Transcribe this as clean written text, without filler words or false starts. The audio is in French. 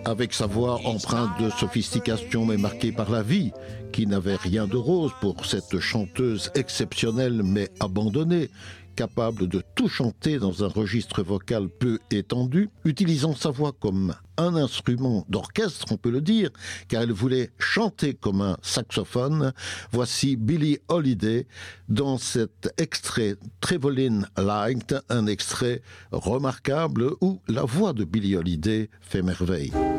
Avec sa voix empreinte de sophistication mais marquée par la vie, qui n'avait rien de rose pour cette chanteuse exceptionnelle mais abandonnée, capable de tout chanter dans un registre vocal peu étendu, utilisant sa voix comme un instrument d'orchestre, on peut le dire, car elle voulait chanter comme un saxophone. Voici Billie Holiday dans cet extrait Travelin' Light, un extrait remarquable où la voix de Billie Holiday fait merveille.